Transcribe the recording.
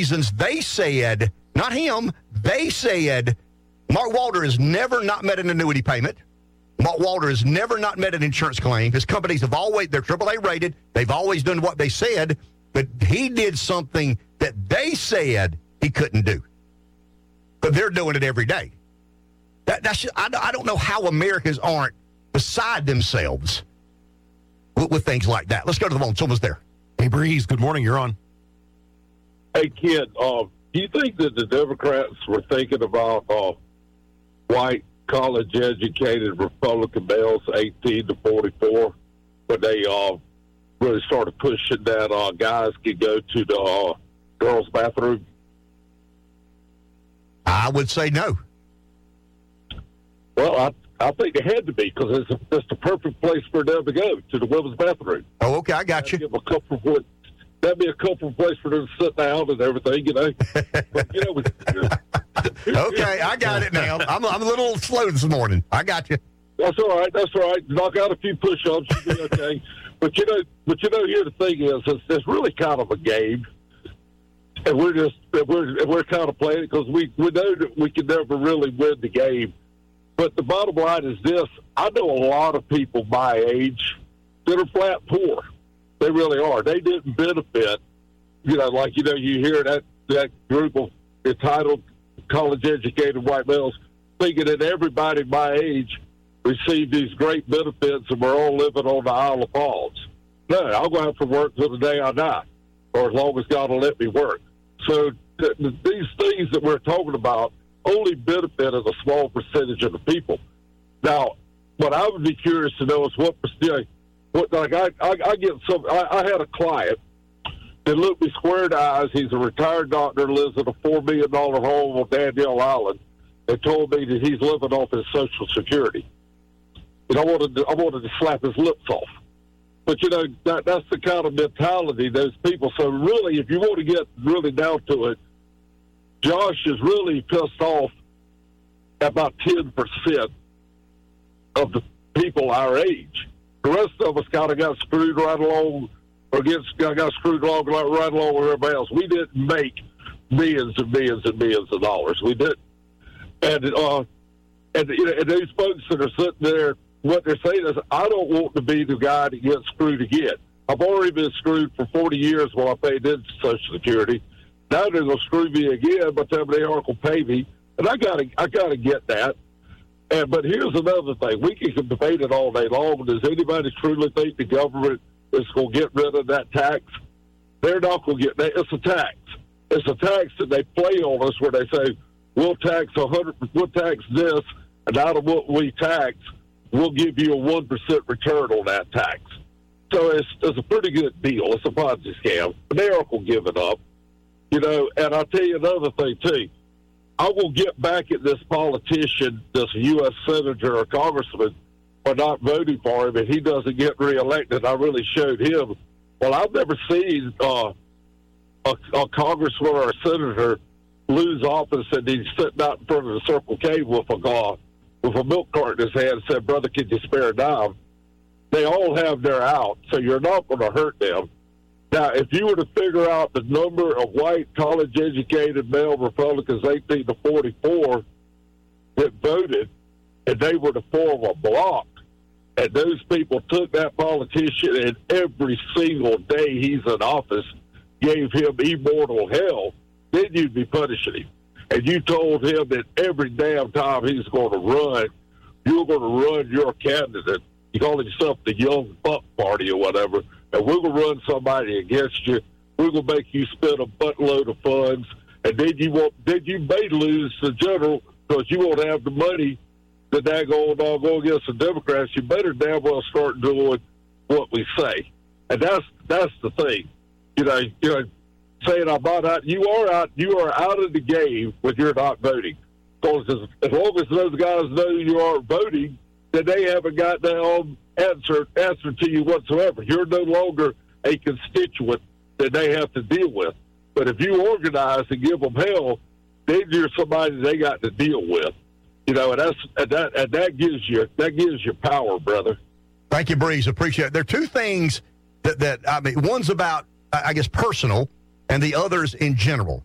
reasons they said, not him, they said Mark Walter has never not met an annuity payment. Mark Walter has never not met an insurance claim. His companies have always, they're AAA rated. They've always done what they said, but he did something that they said he couldn't do. But they're doing it every day. I don't know how Americans aren't beside themselves with things like that. Let's go to the phone. Someone's there. Hey, Breeze, good morning. You're on. Hey, kid, do you think that the Democrats were thinking about white, college-educated Republican males 18 to 44 when they really started pushing that guys could go to the girls' bathroom? I would say no. Well, I think it had to be because it's the perfect place for them to go, to the women's bathroom. Oh, okay, I got you. That'd be a comfortable place for them to sit down and everything, you know. But, you know, okay, I got it now. I'm a little slow this morning. I got you. That's all right. That's all right. Knock out a few push-ups, you'll be okay. But you know, here the thing is, it's really kind of a game, and we're kind of playing it because we know that we can never really win the game. But the bottom line is this: I know a lot of people my age that are flat poor. They really are. They didn't benefit, you know, like, you know, you hear that group of entitled college-educated white males thinking that everybody my age received these great benefits and we're all living on the Isle of Palms. No, I'm going to have to work till the day I die, or as long as God will let me work. So these things that we're talking about only benefited a small percentage of the people. Now, what I would be curious to know is what percentage. I get some. I had a client that looked me square in the eyes. He's a retired doctor, lives in a $4 million home on Danielle Island, and told me that he's living off his Social Security. And I wanted to slap his lips off. But you know that's the kind of mentality those people. So really, if you want to get really down to it, Josh is really pissed off at about 10% of the people our age. The rest of us kind of got screwed right along, or got screwed along right along with everybody else. We didn't make millions and millions and millions of dollars. We didn't. And you know, and these folks that are sitting there, what they're saying is, I don't want to be the guy that gets screwed again. I've already been screwed for 40 years while I paid into Social Security. Now they're going to screw me again, but they aren't going to pay me, and I gotta get that. But here's another thing. We can debate it all day long. Does anybody truly think the government is going to get rid of that tax? They're not going to get that. It's a tax. It's a tax that they play on us where they say, we'll tax this, and out of what we tax, we'll give you a 1% return on that tax. So it's a pretty good deal. It's a Ponzi scam. But they aren't going to give it up. You know, and I'll tell you another thing, too. I will get back at this politician, this U.S. senator or congressman, for not voting for him, and he doesn't get reelected. I really showed him. Well, I've never seen a congressman or a senator lose office and he's sitting out in front of the Circle K with a milk cart in his hand and said, "Brother, can you spare a dime?" They all have their out, so you're not going to hurt them. Now, if you were to figure out the number of white, college-educated male Republicans 18 to 44 that voted, and they were to form a block, and those people took that politician and every single day he's in office gave him immortal hell, then you'd be punishing him. And you told him that every damn time he's going to run, you're going to run your candidate. You call yourself the Young Buck Party or whatever, and we're going to run somebody against you. We're going to make you spend a buttload of funds, and then you may lose the general because you won't have the money to go against the Democrats. You better damn well start doing what we say, and that's the thing. You know, saying I'm not out. You are out of the game when you're not voting. Because as long as those guys know you aren't voting, then they haven't got their answer to you whatsoever. You're no longer a constituent that they have to deal with. But if you organize and give them hell, then you're somebody they got to deal with. You know, and that gives you power, brother. Thank you, Breeze. Appreciate it. There are two things that I mean, one's about, I guess, personal, and the other's in general.